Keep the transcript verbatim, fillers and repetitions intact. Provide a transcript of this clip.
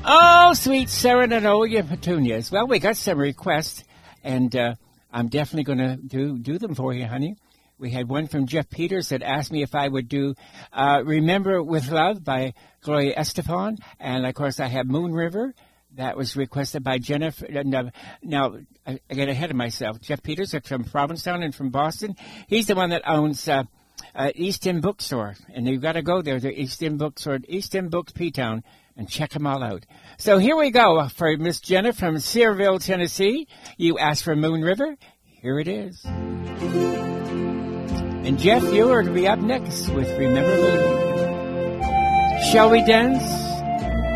Oh, sweet Serenatoria petunias. Well, we got some requests, and uh, I'm definitely going to do do them for you, honey. We had one from Jeff Peters that asked me if I would do uh, Remember with Love by Gloria Estefan. And, of course, I have Moon River. That was requested by Jennifer. Now, now I, I get ahead of myself. Jeff Peters from Provincetown and from Boston. He's the one that owns uh, uh, East End Bookstore. And you've got to go there, the East End Bookstore, East End Books, P-Town, and check them all out. So here we go for Miss Jenna from Searville, Tennessee. You asked for Moon River. Here it is. And Jeff, you are to be up next with Remember Me. Shall we dance?